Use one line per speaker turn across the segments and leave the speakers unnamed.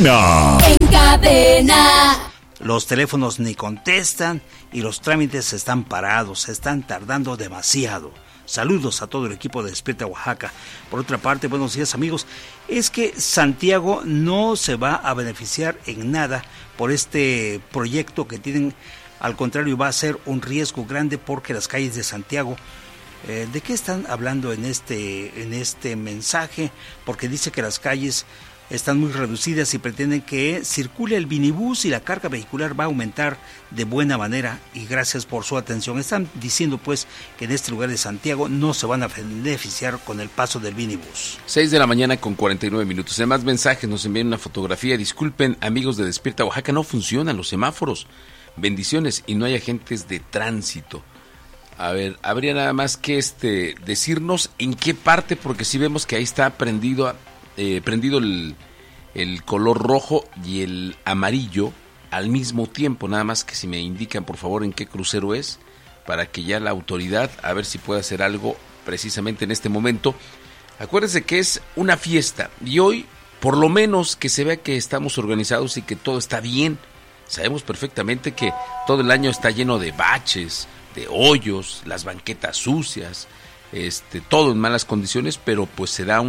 cadena.
En cadena.
Los teléfonos ni contestan y los trámites están parados, están tardando demasiado. Saludos a todo el equipo de Despierta Oaxaca. Por otra parte, buenos días amigos. Es que Santiago no se va a beneficiar en nada por este proyecto que tienen. Al contrario, va a ser un riesgo grande porque las calles de Santiago... ¿De qué están hablando en este mensaje? Porque dice que las calles están muy reducidas y pretenden que circule el minibús y la carga vehicular va a aumentar de buena manera, y gracias por su atención. Están diciendo pues que en este lugar de Santiago no se van a beneficiar con el paso del minibús.
6:49 a.m. En más mensajes nos envían una fotografía. Disculpen amigos de Despierta Oaxaca, no funcionan los semáforos. Bendiciones, y no hay agentes de tránsito. A ver, habría nada más que decirnos en qué parte, porque si vemos que ahí está prendido el color rojo y el amarillo al mismo tiempo. Nada más que si me indican por favor en qué crucero es, para que ya la autoridad a ver si puede hacer algo precisamente en este momento. Acuérdense que es una fiesta y hoy por lo menos que se vea que estamos organizados y que todo está bien. Sabemos perfectamente que todo el año está lleno de baches, de hoyos, las banquetas sucias, todo en malas condiciones, pero pues se da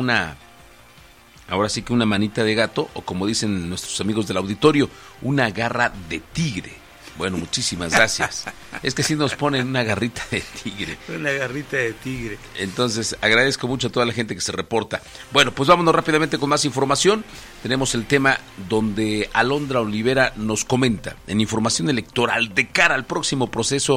ahora sí que una manita de gato, o como dicen nuestros amigos del auditorio, una garra de tigre. Bueno, muchísimas gracias. Es que sí nos ponen una garrita de tigre.
Una garrita de tigre.
Entonces, agradezco mucho a toda la gente que se reporta. Bueno, pues vámonos rápidamente con más información. Tenemos el tema donde Alondra Olivera nos comenta en información electoral de cara al próximo proceso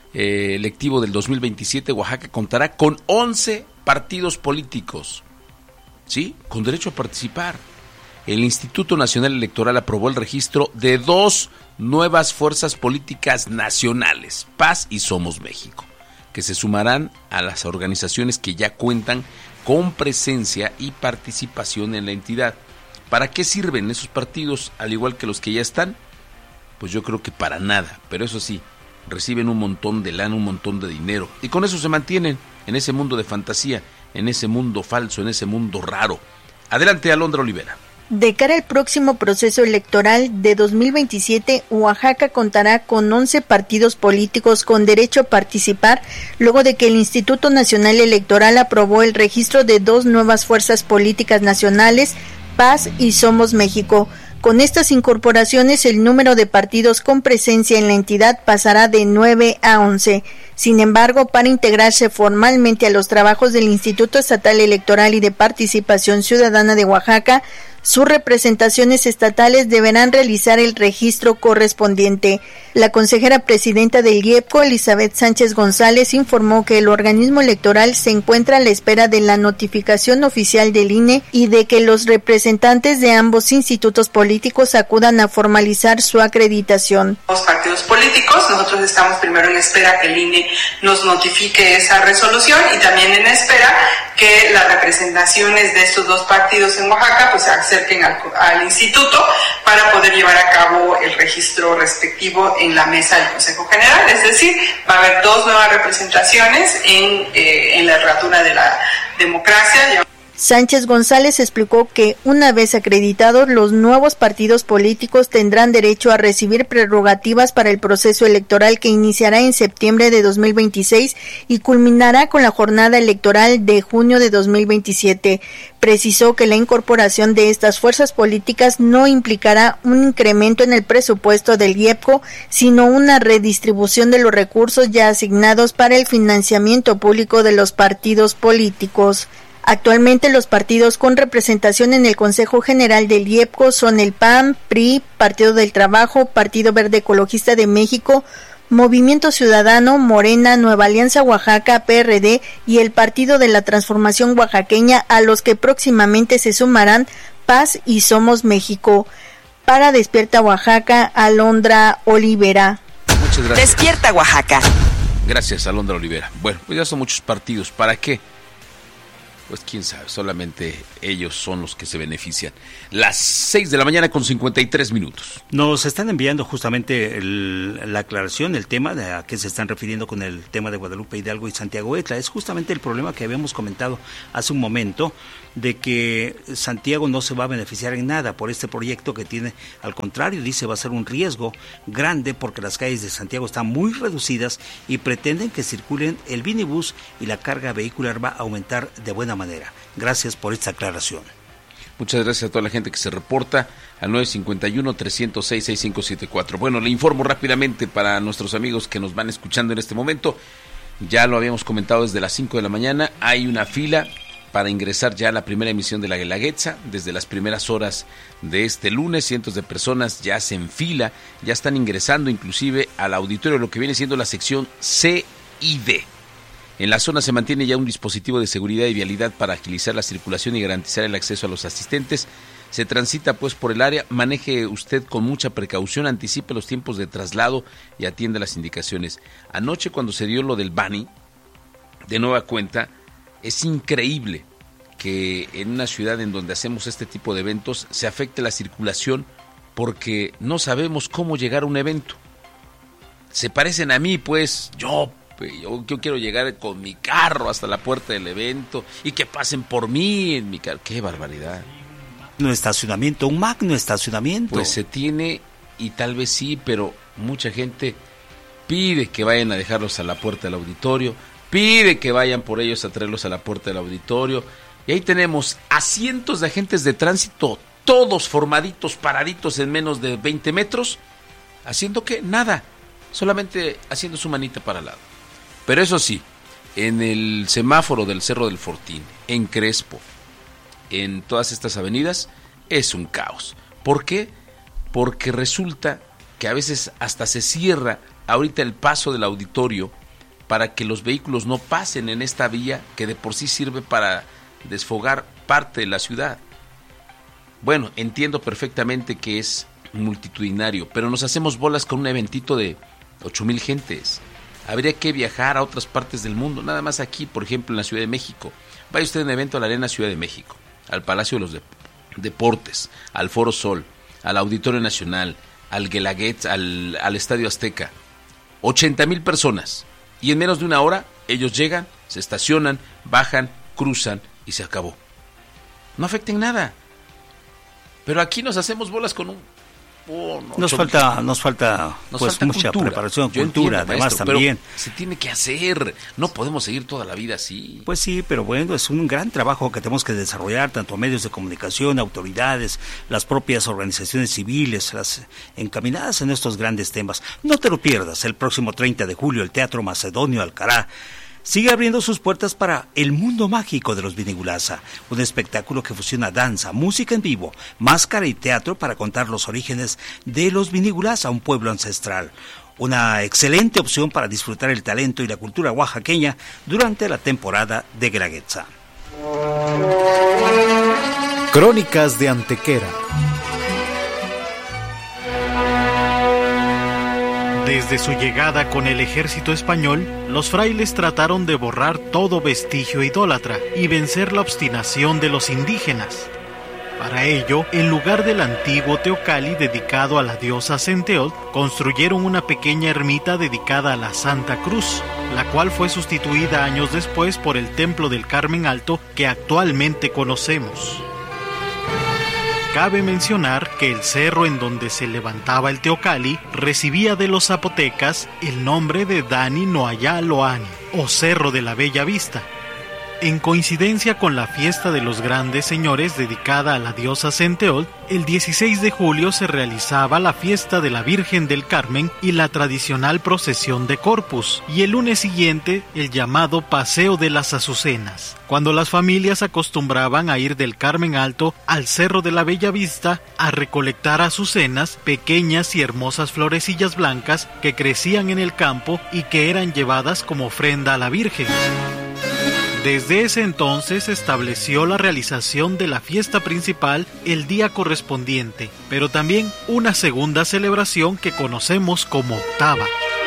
electivo del 2027. Oaxaca contará con 11 partidos políticos, ¿sí?, con derecho a participar. El Instituto Nacional Electoral aprobó el registro de 2 nuevas fuerzas políticas nacionales, Paz y Somos México, que se sumarán a las organizaciones que ya cuentan con presencia y participación en la entidad. ¿Para qué sirven esos partidos, al igual que los que ya están? Pues yo creo que para nada, pero eso sí, reciben un montón de lana, un montón de dinero, y con eso se mantienen en ese mundo de fantasía, en ese mundo falso, en ese mundo raro. Adelante, Alondra Olivera.
De cara al próximo proceso electoral de 2027, Oaxaca contará con 11 partidos políticos con derecho a participar, luego de que el Instituto Nacional Electoral aprobó el registro de 2 nuevas fuerzas políticas nacionales, Paz y Somos México. Con estas incorporaciones, el número de partidos con presencia en la entidad pasará de 9 a 11. Sin embargo, para integrarse formalmente a los trabajos del Instituto Estatal Electoral y de Participación Ciudadana de Oaxaca, sus representaciones estatales deberán realizar el registro correspondiente. La consejera presidenta del IEPCO, Elizabeth Sánchez González, informó que el organismo electoral se encuentra a la espera de la notificación oficial del INE y de que los representantes de ambos institutos políticos acudan a formalizar su acreditación.
Los partidos políticos, nosotros estamos primero en espera que el INE nos notifique esa resolución, y también en espera que las representaciones de estos 2 partidos en Oaxaca pues se acerquen al instituto para poder llevar a cabo el registro respectivo en la mesa del Consejo General. Es decir, va a haber 2 nuevas representaciones en la herradura de la democracia.
Sánchez González explicó que una vez acreditados, los nuevos partidos políticos tendrán derecho a recibir prerrogativas para el proceso electoral que iniciará en septiembre de 2026 y culminará con la jornada electoral de junio de 2027. Precisó que la incorporación de estas fuerzas políticas no implicará un incremento en el presupuesto del IEPCO, sino una redistribución de los recursos ya asignados para el financiamiento público de los partidos políticos. Actualmente los partidos con representación en el Consejo General del IEPCO son el PAN, PRI, Partido del Trabajo, Partido Verde Ecologista de México, Movimiento Ciudadano, Morena, Nueva Alianza Oaxaca, PRD y el Partido de la Transformación Oaxaqueña, a los que próximamente se sumarán Paz y Somos México. Para Despierta Oaxaca, Alondra Olivera.
Muchas gracias.
Despierta Oaxaca.
Gracias, Alondra Olivera. Bueno, pues ya son muchos partidos. ¿Para qué? Pues quién sabe, solamente ellos son los que se benefician. Las 6:53 a.m.
Nos están enviando justamente la aclaración, el tema de a qué se están refiriendo con el tema de Guadalupe Hidalgo y Santiago Etla. Es justamente el problema que habíamos comentado hace un momento, de que Santiago no se va a beneficiar en nada por este proyecto que tiene, al contrario, dice va a ser un riesgo grande porque las calles de Santiago están muy reducidas y pretenden que circulen el minibús y la carga vehicular va a aumentar de buena manera. Gracias por esta aclaración.
Muchas gracias a toda la gente que se reporta al 951-306-6574. Bueno, le informo rápidamente para nuestros amigos que nos van escuchando en este momento. Ya lo habíamos comentado desde las 5 de la mañana. Hay una fila para ingresar ya a la primera emisión de la Guelaguetza. Desde las primeras horas de este lunes, cientos de personas ya se enfila, ya están ingresando inclusive al auditorio, lo que viene siendo la sección C y D. En la zona se mantiene ya un dispositivo de seguridad y vialidad para agilizar la circulación y garantizar el acceso a los asistentes. Se transita pues por el área, maneje usted con mucha precaución, anticipe los tiempos de traslado y atienda las indicaciones. Anoche cuando se dio lo del Bani, de nueva cuenta, es increíble que en una ciudad en donde hacemos este tipo de eventos se afecte la circulación porque no sabemos cómo llegar a un evento. Se parecen a mí pues, yo quiero llegar con mi carro hasta la puerta del evento y que pasen por mí en mi carro. ¡Qué barbaridad!
Un estacionamiento, un magno estacionamiento.
Pues se tiene y tal vez sí, pero mucha gente pide que vayan a dejarlos a la puerta del auditorio, pide que vayan por ellos a traerlos a la puerta del auditorio. Y ahí tenemos a cientos de agentes de tránsito, todos formaditos, paraditos en menos de 20 metros, haciendo que nada, solamente haciendo su manita para al lado. Pero eso sí, en el semáforo del Cerro del Fortín, en Crespo, en todas estas avenidas, es un caos. ¿Por qué? Porque resulta que a veces hasta se cierra ahorita el paso del auditorio para que los vehículos no pasen en esta vía que de por sí sirve para desfogar parte de la ciudad. Bueno, entiendo perfectamente que es multitudinario, pero nos hacemos bolas con un eventito de 8,000 gentes. Habría que viajar a otras partes del mundo, nada más aquí, por ejemplo, en la Ciudad de México. Vaya usted a un evento a la Arena Ciudad de México, al Palacio de los Deportes, al Foro Sol, al Auditorio Nacional, al Guelaguetza, al Estadio Azteca. 80,000 personas. Y en menos de una hora, ellos llegan, se estacionan, bajan, cruzan y se acabó. No afecta en nada. Pero aquí nos hacemos bolas con un...
Nos falta mucha cultura, preparación, cultura, además maestro, también.
Se tiene que hacer, no podemos seguir toda la vida así.
Pues sí, pero bueno, es un gran trabajo que tenemos que desarrollar, tanto medios de comunicación, autoridades, las propias organizaciones civiles, las encaminadas en estos grandes temas. No te lo pierdas, el próximo 30 de julio el Teatro Macedonio Alcará sigue abriendo sus puertas para el mundo mágico de los Vinigulaza, un espectáculo que fusiona danza, música en vivo, máscara y teatro para contar los orígenes de los Vinigulaza, un pueblo ancestral. Una excelente opción para disfrutar el talento y la cultura oaxaqueña durante la temporada de Guelaguetza.
Crónicas de Antequera. Desde su llegada con el ejército español, los frailes trataron de borrar todo vestigio idólatra y vencer la obstinación de los indígenas. Para ello, en lugar del antiguo teocalli dedicado a la diosa Centeotl, construyeron una pequeña ermita dedicada a la Santa Cruz, la cual fue sustituida años después por el Templo del Carmen Alto que actualmente conocemos. Cabe mencionar que el cerro en donde se levantaba el teocalli recibía de los zapotecas el nombre de Dani Noayaloani, o Cerro de la Bella Vista. En coincidencia con la fiesta de los grandes señores dedicada a la diosa Centeotl, el 16 de julio se realizaba la fiesta de la Virgen del Carmen y la tradicional procesión de Corpus, y el lunes siguiente el llamado Paseo de las Azucenas, cuando las familias acostumbraban a ir del Carmen Alto al Cerro de la Bella Vista a recolectar azucenas, pequeñas y hermosas florecillas blancas que crecían en el campo y que eran llevadas como ofrenda a la Virgen. Desde ese entonces se estableció la realización de la fiesta principal el día correspondiente, pero también una segunda celebración que conocemos como octava.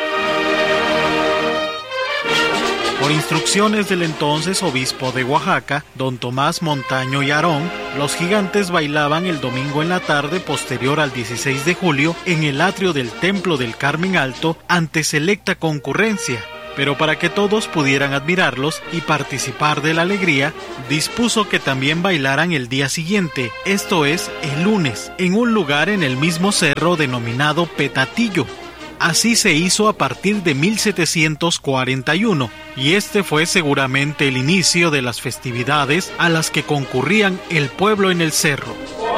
Por instrucciones del entonces obispo de Oaxaca, don Tomás Montaño y Arón, los gigantes bailaban el domingo en la tarde posterior al 16 de julio en el atrio del Templo del Carmen Alto ante selecta concurrencia. pero para que todos pudieran admirarlos y participar de la alegría, dispuso que también bailaran el día siguiente, esto es, el lunes, en un lugar en el mismo cerro denominado Petatillo. Así se hizo a partir de 1741, y este fue seguramente el inicio de las festividades a las que concurrían el pueblo en el cerro.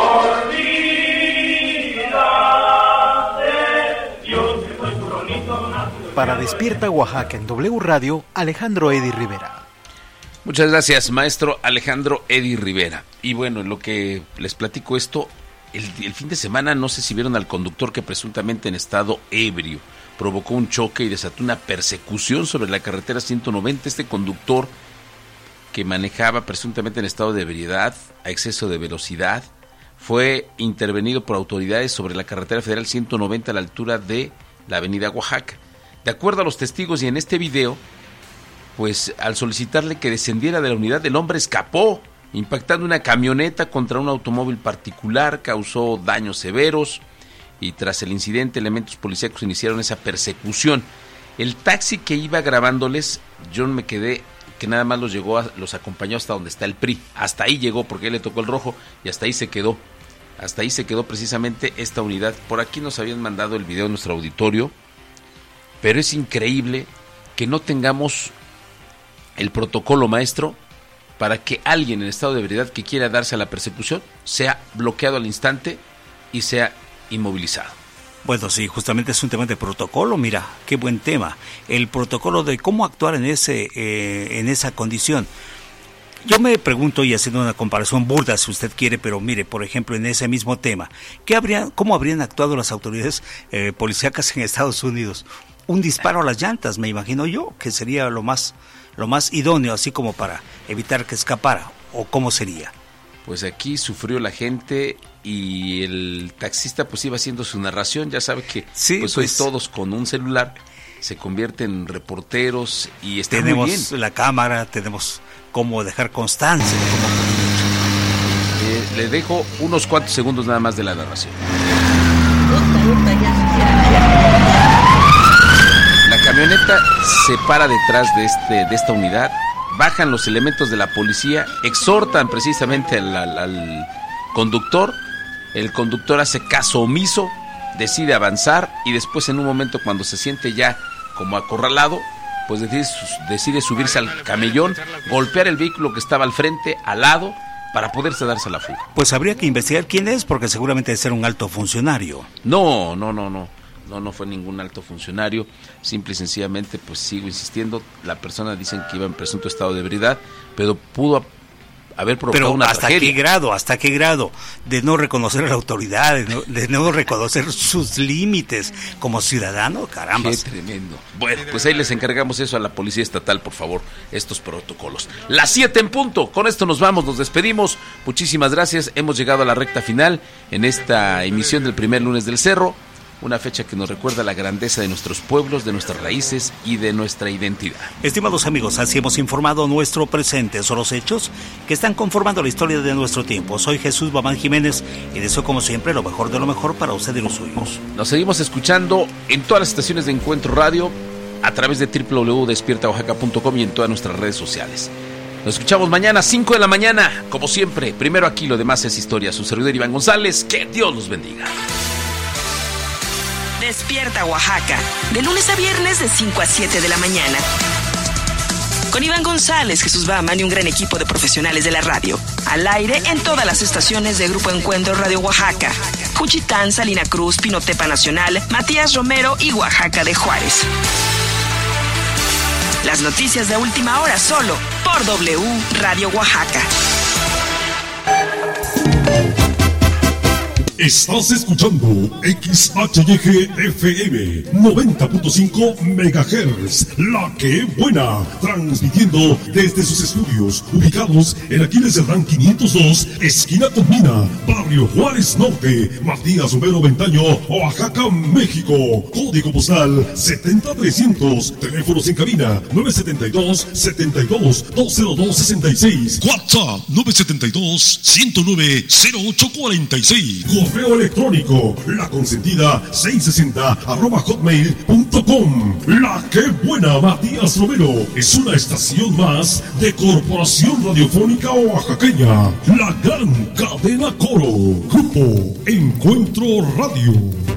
Para Despierta Oaxaca en W Radio, Alejandro Edi Rivera.
Muchas gracias, maestro Alejandro Edi Rivera. Y bueno, en lo que les platico esto, el fin de semana no sé si vieron al conductor que presuntamente en estado ebrio provocó un choque y desató una persecución sobre la carretera 190. Este conductor que manejaba presuntamente en estado de ebriedad a exceso de velocidad fue intervenido por autoridades sobre la carretera federal 190 a la altura de la avenida Oaxaca. De acuerdo a los testigos y en este video, pues al solicitarle que descendiera de la unidad, el hombre escapó, impactando una camioneta contra un automóvil particular, causó daños severos y tras el incidente elementos policíacos iniciaron esa persecución. El taxi que iba grabándoles, yo me quedé que nada más los acompañó hasta donde está el PRI, hasta ahí llegó porque él le tocó el rojo y hasta ahí se quedó precisamente esta unidad. Por aquí nos habían mandado el video en nuestro auditorio, pero es increíble que no tengamos el protocolo, maestro, para que alguien en estado de ebriedad que quiera darse a la persecución sea bloqueado al instante y sea inmovilizado.
Bueno, sí, justamente es un tema de protocolo. Mira, qué buen tema. El protocolo de cómo actuar en esa condición. Yo me pregunto, y haciendo una comparación burda si usted quiere, pero mire, por ejemplo, en ese mismo tema, ¿cómo habrían actuado las autoridades policíacas en Estados Unidos? Un disparo a las llantas, me imagino yo, que sería lo más idóneo, así como para evitar que escapara, ¿o cómo sería?
Pues aquí sufrió la gente y el taxista pues iba haciendo su narración, ya sabe que
sí,
pues hoy todos con un celular se convierten en reporteros y está
tenemos
muy bien.
La cámara, tenemos cómo dejar constancia.
Le dejo unos cuantos segundos nada más de la narración. La camioneta se para detrás de esta unidad, bajan los elementos de la policía, exhortan precisamente al conductor, el conductor hace caso omiso, decide avanzar y después en un momento cuando se siente ya como acorralado, pues decide subirse al camellón, golpear el vehículo que estaba al frente, al lado, para poderse darse a la fuga.
Pues habría que investigar quién es, porque seguramente debe ser un alto funcionario.
No fue ningún alto funcionario, simple y sencillamente, pues sigo insistiendo, la persona dicen que iba en presunto estado de ebriedad, pero pudo haber provocado una tragedia.
¿Hasta qué grado? De no reconocer a la autoridad, de no reconocer sus límites como ciudadano, caramba.
Qué tremendo. Bueno, pues ahí les encargamos eso a la Policía Estatal, por favor, estos protocolos. Las 7 en punto, con esto nos vamos, nos despedimos, muchísimas gracias, hemos llegado a la recta final en esta emisión del primer lunes del Cerro. Una fecha que nos recuerda la grandeza de nuestros pueblos, de nuestras raíces y de nuestra identidad.
Estimados amigos, así hemos informado nuestro presente. Son los hechos que están conformando la historia de nuestro tiempo. Soy Jesús Bamán Jiménez y deseo como siempre lo mejor de lo mejor para usted y los suyos.
Nos seguimos escuchando en todas las estaciones de Encuentro Radio, a través de www.despiertaoaxaca.com y en todas nuestras redes sociales. Nos escuchamos mañana 5 de la mañana, como siempre. Primero aquí, lo demás es historia. Su servidor Iván González, que Dios los bendiga.
Despierta Oaxaca, de lunes a viernes de 5 a 7 de la mañana. Con Iván González, Jesús Baman y un gran equipo de profesionales de la radio. Al aire en todas las estaciones de Grupo Encuentro Radio Oaxaca. Juchitán, Salina Cruz, Pinotepa Nacional, Matías Romero y Oaxaca de Juárez. Las noticias de última hora solo por W Radio Oaxaca.
Estás escuchando XHYG-FM 90.5 MHz, La Que Buena, transmitiendo desde sus estudios ubicados en Aquiles Cerdán 502, esquina con Mina, Barrio Juárez Norte, Matías Romero Ventaño, Oaxaca, México. Código postal 70300, teléfonos en cabina 972-72-20266, WhatsApp 972-109-0846. correo electrónico laconsentida660@hotmail.com. La que buena, Matías Romero, es una estación más de Corporación Radiofónica Oaxaqueña, la gran cadena Coro, Grupo Encuentro Radio.